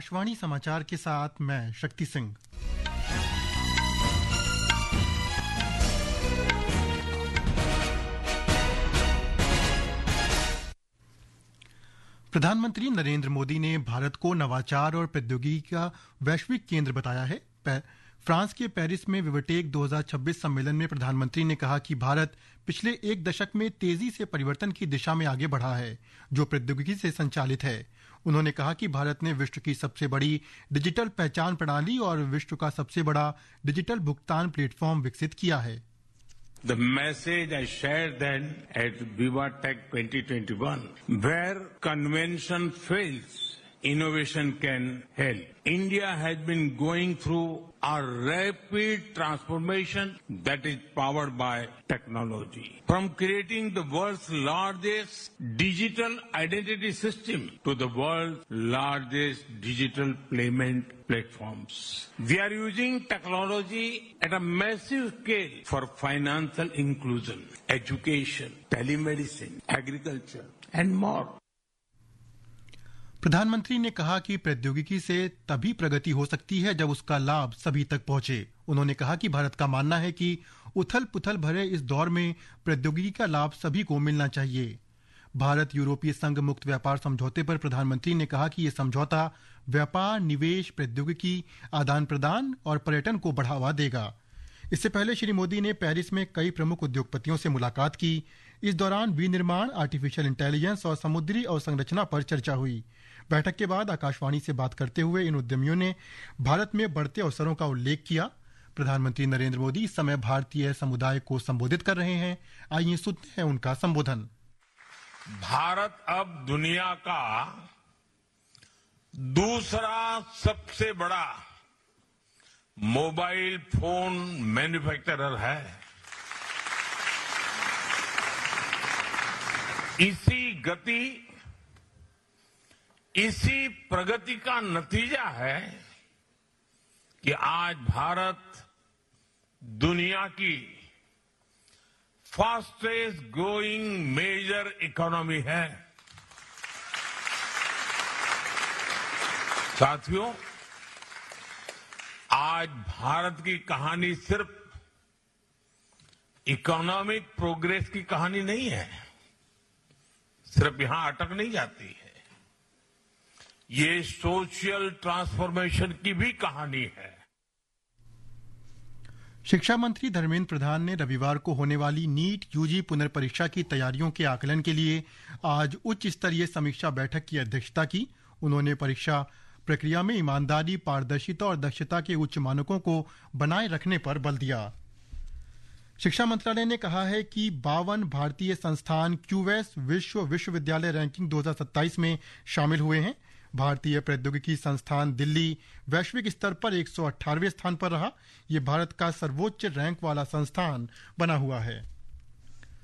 आकाशवाणी समाचार के साथ मैं शक्ति सिंह। प्रधानमंत्री नरेंद्र मोदी ने भारत को नवाचार और प्रौद्योगिकी का वैश्विक केंद्र बताया है। फ्रांस के पेरिस में विवटेक 2026 सम्मेलन में प्रधानमंत्री ने कहा कि भारत पिछले एक दशक में तेजी से परिवर्तन की दिशा में आगे बढ़ा है, जो प्रौद्योगिकी से संचालित है। उन्होंने कहा कि भारत ने विश्व की सबसे बड़ी डिजिटल पहचान प्रणाली और विश्व का सबसे बड़ा डिजिटल भुगतान प्लेटफॉर्म विकसित किया है। The message I shared then at VivaTech 2021, where convention fails, innovation can help. India has been going through a rapid transformation that is powered by technology. From creating the world's largest digital identity system to the world's largest digital payment platforms. We are using technology at a massive scale for financial inclusion, education, telemedicine, agriculture, and more. प्रधानमंत्री ने कहा कि प्रौद्योगिकी से तभी प्रगति हो सकती है जब उसका लाभ सभी तक पहुंचे। उन्होंने कहा कि भारत का मानना है कि उथल पुथल भरे इस दौर में प्रौद्योगिकी का लाभ सभी को मिलना चाहिए। भारत यूरोपीय संघ मुक्त व्यापार समझौते पर प्रधानमंत्री ने कहा कि यह समझौता व्यापार, निवेश, प्रौद्योगिकी, आदान प्रदान और पर्यटन को बढ़ावा देगा। इससे पहले श्री मोदी ने पेरिस में कई प्रमुख उद्योगपतियों से मुलाकात की। इस दौरान विनिर्माण, आर्टिफिशियल इंटेलिजेंस और समुद्री अवसंरचना पर चर्चा हुई। बैठक के बाद आकाशवाणी से बात करते हुए इन उद्यमियों ने भारत में बढ़ते अवसरों का उल्लेख किया। प्रधानमंत्री नरेंद्र मोदी इस समय भारतीय समुदाय को संबोधित कर रहे हैं। आइए सुनते हैं उनका संबोधन। भारत अब दुनिया का दूसरा सबसे बड़ा मोबाइल फोन मैन्युफैक्चरर है। इसी गति, इसी प्रगति का नतीजा है कि आज भारत दुनिया की फास्टेस्ट ग्रोइंग मेजर इकोनॉमी है। साथियों, आज भारत की कहानी सिर्फ इकोनॉमिक प्रोग्रेस की कहानी नहीं है, सिर्फ यहां अटक नहीं जाती है। ये सोशल ट्रांसफॉर्मेशन की भी कहानी है। शिक्षा मंत्री धर्मेंद्र प्रधान ने रविवार को होने वाली नीट यूजी पुनर्परीक्षा की तैयारियों के आकलन के लिए आज उच्च स्तरीय समीक्षा बैठक की अध्यक्षता की। उन्होंने परीक्षा प्रक्रिया में ईमानदारी, पारदर्शिता और दक्षता के उच्च मानकों को बनाए रखने पर बल दिया। शिक्षा मंत्रालय ने कहा है कि 52 भारतीय संस्थान क्यूएस विश्व विश्वविद्यालय रैंकिंग 2027 में शामिल हुए हैं। भारतीय प्रौद्योगिकी संस्थान दिल्ली वैश्विक स्तर पर 118वें स्थान पर रहा। यह भारत का सर्वोच्च रैंक वाला संस्थान बना हुआ है।